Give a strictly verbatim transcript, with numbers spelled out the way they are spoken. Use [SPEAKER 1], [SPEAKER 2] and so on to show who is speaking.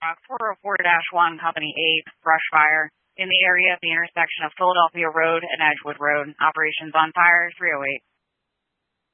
[SPEAKER 1] four oh four dash one, Company eight, brush fire in the area at the intersection of Philadelphia Road and Edgewood Road. Operations on fire, three oh eight.